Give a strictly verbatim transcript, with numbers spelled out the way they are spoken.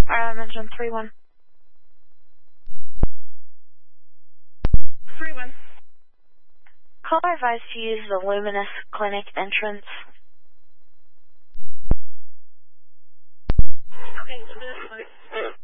I mentioned three one. three one. Call advised to use the Luminous Clinic entrance. Okay, so this